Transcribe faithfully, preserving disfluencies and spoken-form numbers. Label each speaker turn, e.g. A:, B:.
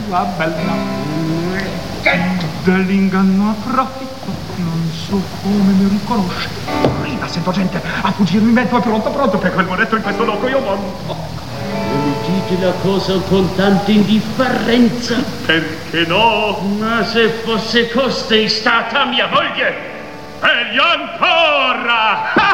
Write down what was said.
A: sua bella. Dell'inganno approfitto, non so come mi riconosce. Prima sento gente a fuggirmi in mezzo, è pronto, pronto, per quel monetto in questo loco io monto.
B: Mi dite la cosa con tanta indifferenza?
A: Perché no?
B: Ma se fosse costei stata mia moglie!
A: Meglio ancora!